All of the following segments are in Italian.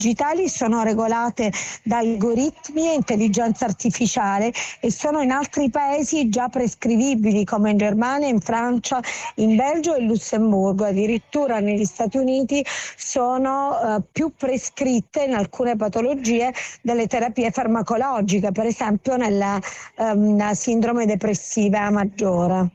digitali sono regolate da algoritmi e intelligenza artificiale e sono in altri paesi già prescrivibili, come in Germania, in Francia, in Belgio e in Lussemburgo. Addirittura negli Stati Uniti sono più prescritte in alcune patologie delle terapie farmacologiche, per esempio nella sindrome depressiva maggiore.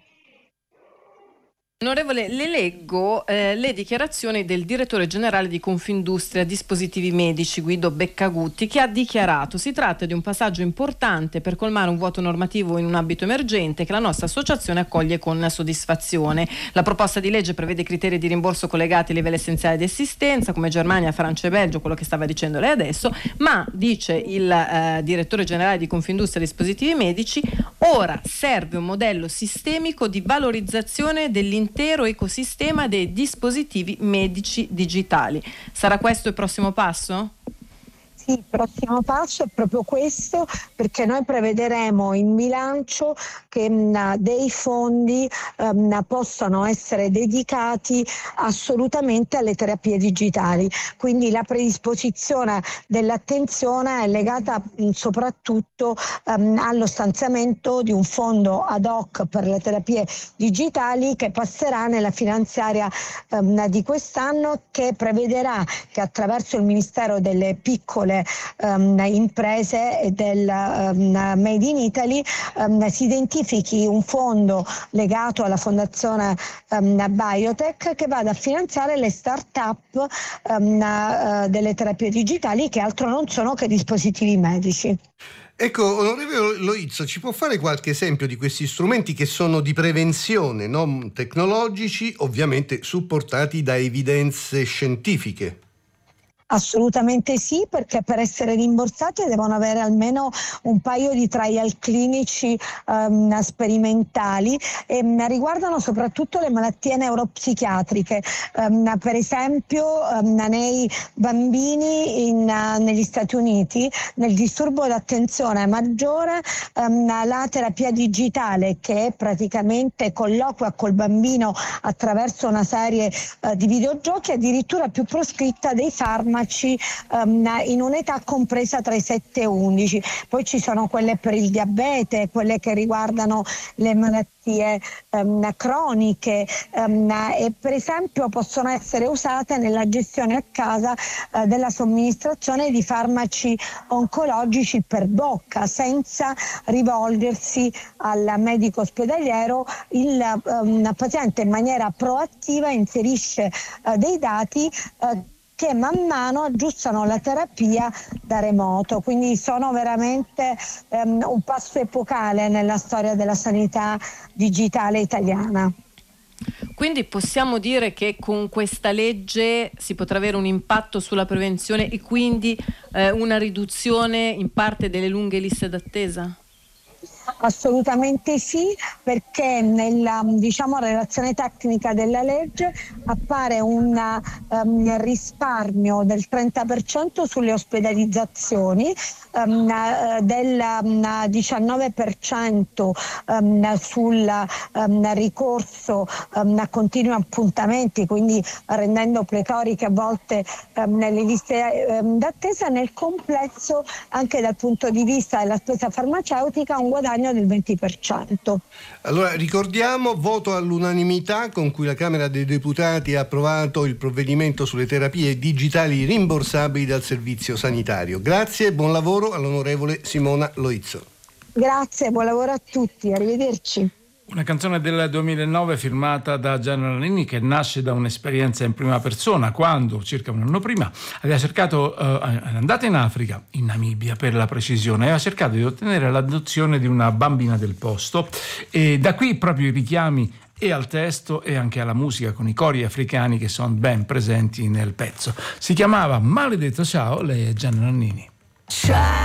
Onorevole, le leggo le dichiarazioni del direttore generale di Confindustria Dispositivi Medici, Guido Beccagutti, che ha dichiarato: si tratta di un passaggio importante per colmare un vuoto normativo in un ambito emergente che la nostra associazione accoglie con soddisfazione. La proposta di legge prevede criteri di rimborso collegati ai livelli essenziali di assistenza, come Germania, Francia e Belgio, quello che stava dicendo lei adesso, ma, dice il direttore generale di Confindustria Dispositivi Medici, ora serve un modello sistemico di valorizzazione dell'intero ecosistema dei dispositivi medici digitali. Sarà questo il prossimo passo? Sì, il prossimo passo è proprio questo, perché noi prevederemo in bilancio che dei fondi possano essere dedicati assolutamente alle terapie digitali. Quindi la predisposizione dell'attenzione è legata soprattutto allo stanziamento di un fondo ad hoc per le terapie digitali che passerà nella finanziaria di quest'anno, che prevederà che attraverso il Ministero delle piccole imprese e del Made in Italy si identifichi un fondo legato alla fondazione Biotech che vada a finanziare le start-up delle terapie digitali, che altro non sono che dispositivi medici. Ecco, onorevole Loizzo, ci può fare qualche esempio di questi strumenti che sono di prevenzione, non tecnologici, ovviamente supportati da evidenze scientifiche? Assolutamente sì, perché per essere rimborsati devono avere almeno un paio di trial clinici sperimentali e riguardano soprattutto le malattie neuropsichiatriche. Per esempio nei bambini negli Stati Uniti, nel disturbo d'attenzione maggiore, la terapia digitale, che praticamente colloquia col bambino attraverso una serie di videogiochi, è addirittura più proscritta dei farmaci in un'età compresa tra i 7 e i 11. Poi ci sono quelle per il diabete, quelle che riguardano le malattie croniche e per esempio possono essere usate nella gestione a casa della somministrazione di farmaci oncologici per bocca, senza rivolgersi al medico ospedaliero. Il paziente in maniera proattiva inserisce dei dati che man mano aggiustano la terapia da remoto, quindi sono veramente un passo epocale nella storia della sanità digitale italiana. Quindi possiamo dire che con questa legge si potrà avere un impatto sulla prevenzione e quindi una riduzione in parte delle lunghe liste d'attesa? Assolutamente sì, perché nella relazione tecnica della legge appare un risparmio del 30% sulle ospedalizzazioni, del 19% sul ricorso a continui appuntamenti, quindi rendendo pletoriche a volte nelle liste d'attesa. Nel complesso, anche dal punto di vista della spesa farmaceutica, un guadagno del 20%. Allora ricordiamo: voto all'unanimità con cui la Camera dei Deputati ha approvato il provvedimento sulle terapie digitali rimborsabili dal servizio sanitario. Grazie e buon lavoro all'onorevole Simona Loizzo. Grazie, buon lavoro a tutti, arrivederci. Una canzone del 2009 firmata da Gianna Nannini, che nasce da un'esperienza in prima persona, quando circa un anno prima aveva cercato, è andata in Africa, in Namibia per la precisione, aveva cercato di ottenere l'adozione di una bambina del posto, e da qui proprio i richiami e al testo e anche alla musica con i cori africani che sono ben presenti nel pezzo. Si chiamava Maledetto Ciao, lei è Gianna Nannini.